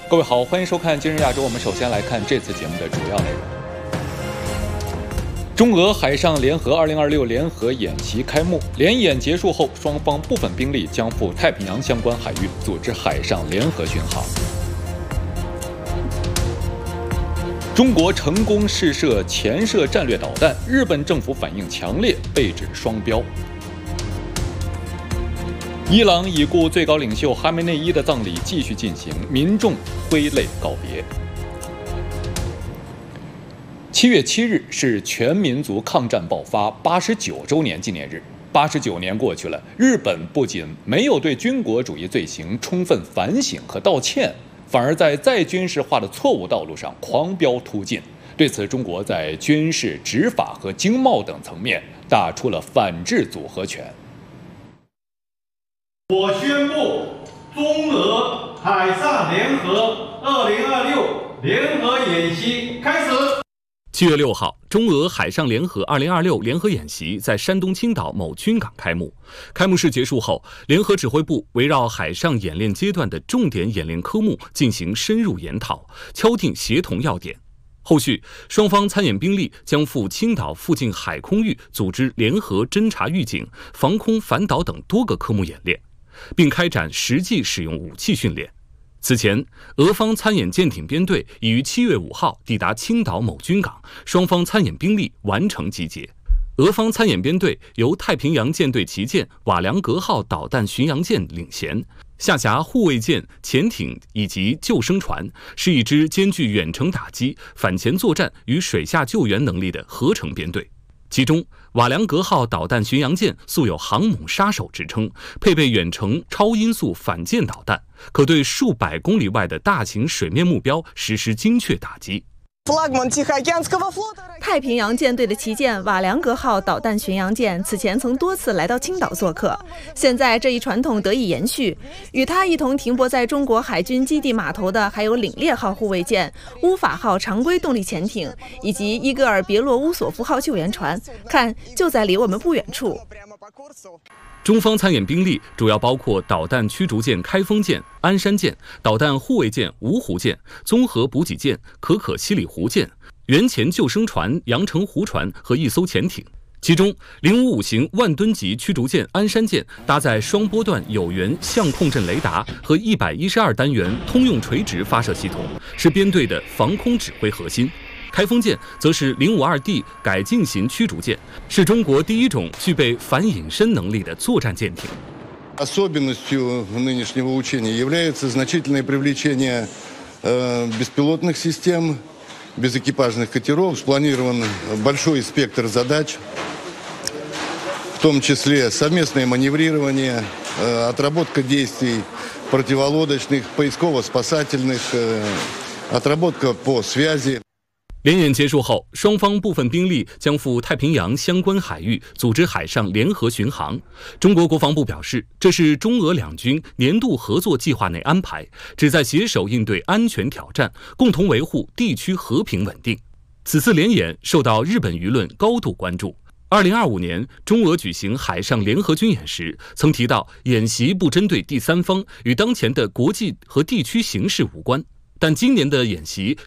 各位好，欢迎收看今日亚洲。我们首先来看这次节目的主要内容。中俄海上联合2026联合演习开幕，联演结束后，双方部分兵力将赴太平洋相关海域组织海上联合巡航。中国成功试射潜射战略导弹，日本政府反应强烈，被指双标。伊朗已故最高领袖哈梅内伊的葬礼继续进行，民众挥泪告别。7月7日是全民族抗战爆发89周年纪念日。89年过去了，日本不仅没有对军国主义罪行充分反省和道歉，反而在再军事化的错误道路上狂飙突进。对此，中国在军事、执法和经贸等层面打出了反制组合拳。 我宣布，中俄海上联合2026联合演习开始。 7月6号，中俄海上联合2026联合演习在山东青岛某军港开幕。开幕式结束后，联合指挥部围绕海上演练阶段的重点演练科目进行深入研讨，敲定协同要点。后续，双方参演兵力将赴青岛附近海空域组织联合侦察预警、防空反导等多个科目演练，并开展实际使用武器训练。此前，俄方参演舰艇编队已于7月5号抵达青岛某军港，双方参演兵力完成集结。俄方参演编队由太平洋舰队旗舰瓦良格号导弹巡洋舰领衔，下辖护卫舰、潜艇以及救生船，是一支兼具远程打击、反潜作战与水下救援能力的合成编队。其中，瓦良格号导弹巡洋舰素有航母杀手之称，配备远程超音速反舰导弹，可对数百公里外的大型水面目标实施精确打击。 太平洋舰队的旗舰瓦良格号导弹巡洋舰此前曾多次来到青岛做客，现在这一传统得以延续。与它一同停泊在中国海军基地码头的还有领烈号护卫舰、乌法号常规动力潜艇以及伊戈尔别洛乌索夫号救援船，看就在离我们不远处。 中方参演兵力主要包括导弹驱逐舰开封舰、鞍山舰、导弹护卫舰芜湖舰、综合补给舰可可西里湖舰、原潜救生船阳澄湖船和一艘潜艇。其中055型万吨级驱逐舰鞍山舰搭载双波段有源相控阵雷达和112单元通用垂直发射系统，是编队的防空指挥核心。开封舰则是052D 改进型驱逐舰，是中国第一种具备反隐身能力的作战舰艇。 Особенностью нынешнего учения является значительное привлечение беспилотных систем, безэкипажных катеров. Спланирован большой спектр задач, в том числе совместное маневрирование, отработка действий противолодочных, поисково-спасательных, отработка по связи。 联演结束后，双方部分兵力将赴太平洋相关海域组织海上联合巡航。中国国防部表示，这是中俄两军年度合作计划内安排，旨在携手应对安全挑战，共同维护地区和平稳定。此次联演受到日本舆论高度关注。2025年，中俄举行海上联合军演时，曾提到演习不针对第三方，与当前的国际和地区形势无关。但今年的演习